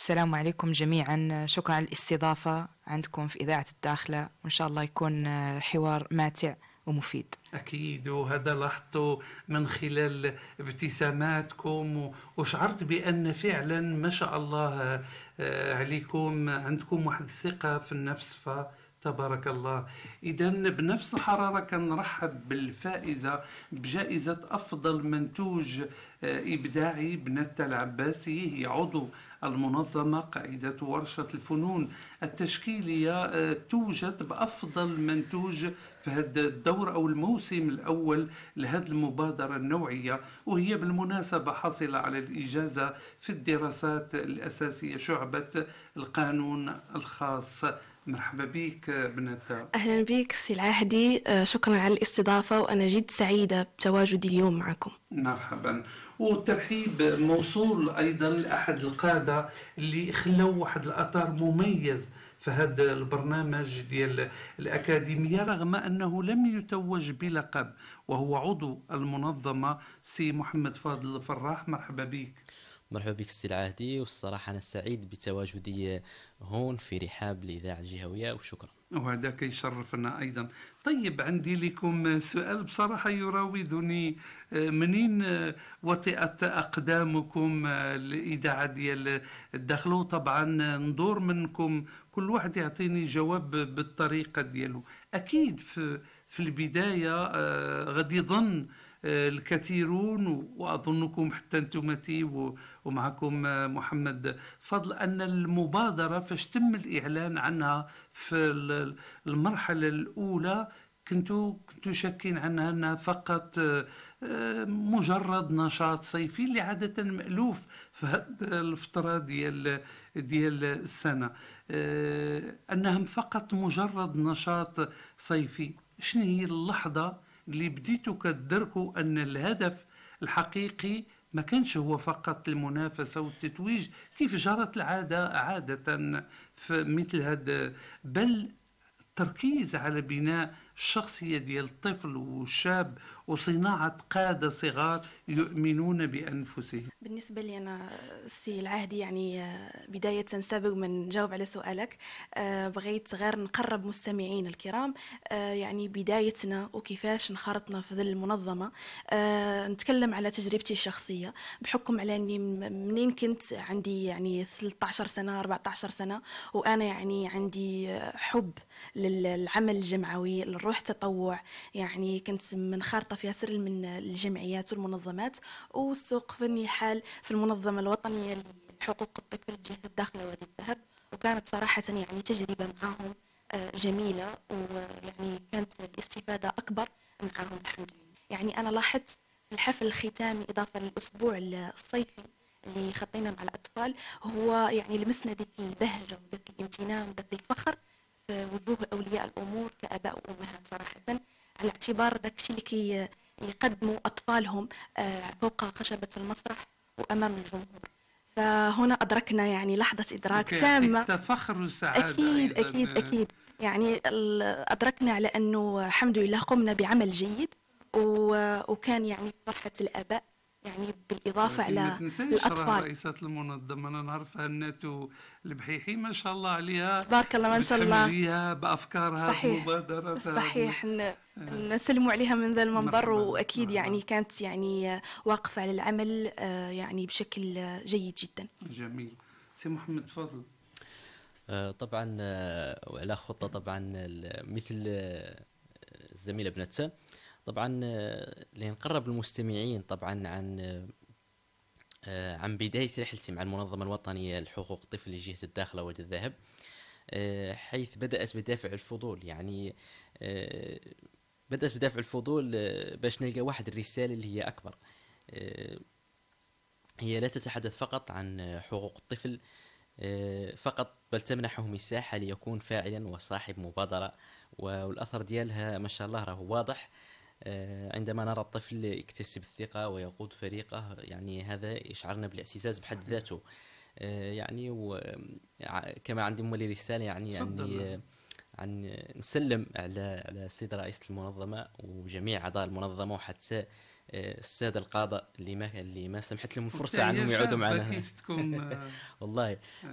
السلام عليكم جميعا، شكرا على الاستضافة عندكم في إذاعة الداخلة، وإن شاء الله يكون حوار ماتع ومفيد. أكيد، وهذا لاحظته من خلال ابتساماتكم، وشعرت بأن فعلا ما شاء الله عليكم، عندكم واحد الثقة في النفس، فتبارك الله. إذا بنفس الحرارة كان نرحب بالفائزة بجائزة أفضل منتوج إبداعي بنتا العباسي، هي عضو المنظمة، قائدة ورشة الفنون التشكيلية، توجد بأفضل منتوج في هذا الدور أو الموسم الأول لهذه المبادرة النوعية، وهي بالمناسبة حصل على الإجازة في الدراسات الأساسية شعبة القانون الخاص. مرحبا بك بنتا. أهلا بك سي العهدي، شكرا على الاستضافة، وأنا جد سعيدة بتواجدي اليوم معكم. مرحبا، والترحيب موصول أيضا لأحد القادة اللي خلوا واحد الأثر مميز في هذا البرنامج ديال الأكاديمية، رغم أنه لم يتوج بلقب، وهو عضو المنظمة سي محمد فاضل الفراح. مرحبا بك. مرحبا بك سي العهدي، والصراحة أنا سعيد بتواجدي هون في رحاب الإذاعة الجهوية، وشكرا. وهذا كيشرفنا أيضا. طيب، عندي لكم سؤال بصراحة يراودني، منين وطئت أقدامكم الإذاعة ديال الداخل؟ طبعا ندور منكم كل واحد يعطيني جواب بالطريقة ديالو. أكيد في البداية غادي يظن الكثيرون، وأظنكم حتى أنتمتي ومعكم محمد فضل، أن المبادرة فاش تم الإعلان عنها في المرحلة الأولى كنتوا شاكين عنها أنها فقط مجرد نشاط صيفي اللي عادة مألوف في هذه الفترة ديال السنة، أنها فقط مجرد نشاط صيفي. شنو هي اللحظة اللي بديتوا كتدركوا أن الهدف الحقيقي ما كانش هو فقط المنافسة والتتويج كيف جرت العادة عادة في مثل هذا، بل التركيز على بناء الشخصية ديال الطفل والشاب وصناعة قادة صغار يؤمنون بأنفسهم؟ بالنسبة لي أنا سي العهدي، يعني بداية سابق من نجاوب على سؤالك، بغيت غير نقرب مستمعين الكرام يعني بدايتنا وكيفاش انخرطنا في ذل المنظمة. نتكلم على تجربتي الشخصية، بحكم على أني منين كنت عندي يعني 13 سنة 14 سنة، وأنا يعني عندي حب للعمل الجمعوي، للروح تطوع، يعني كنت منخرطة في سر من الجمعيات والمنظمات، واستوقفني حال في المنظمة الوطنية لحقوق الطفل جهة الداخلة وادي الذهب، وكانت صراحة يعني تجربة معهم جميلة، ويعني كانت الاستفادة أكبر معهم الحمد لله. يعني أنا لاحظت في الحفل الختامي إضافة للأسبوع الصيفي اللي خطينا مع الأطفال، هو يعني لمسنا ذيك البهجة وذيك الامتنان وذيك الفخر في وجوه أولياء الأمور كآباء وأمهات، صراحة على اعتبار ذاك الشيء اللي يقدموا أطفالهم فوق خشبة المسرح وأمام الجمهور. فهنا أدركنا يعني لحظة إدراك تامة، فخر وسعادة. أكيد أكيد أكيد، يعني أدركنا على أنه الحمد لله قمنا بعمل جيد، وكان يعني فرحة الآباء يعني بالإضافة على الأطفال. رئيسة المنظمة أنا نعرفها الناتو البحيحي، ما شاء الله عليها، تبارك الله ما شاء الله، بأفكارها بمبادرة. صحيح نسلموا عليها من ذا المنبر، وأكيد يعني كانت يعني واقفة على العمل يعني بشكل جيد جدا. جميل. سي محمد فضل. طبعا وعلى خطة طبعا مثل الزميلة بنتا، طبعا لنقرب المستمعين طبعا عن بداية رحلتي مع المنظمة الوطنية لحقوق الطفل لجهة الداخلة وادي الذهب، حيث بدأت بدافع الفضول. يعني بدأت بدافع الفضول باش نلقى واحد الرسالة اللي هي أكبر، هي لا تتحدث فقط عن حقوق الطفل فقط، بل تمنحه مساحة ليكون فاعلا وصاحب مبادرة، والأثر ديالها ما شاء الله راه واضح. عندما نرى الطفل يكتسب الثقة ويقود فريقه، يعني هذا يشعرنا بالاعتزاز بحد ذاته. يعني كما عندي مولي رسالة، يعني عن نسلم على السيد رئيس المنظمة وجميع أعضاء المنظمة، وحتى السادة القادة اللي ما سمحت لهم الفرصة عنهم يعودوا معنا. كيف تكون والله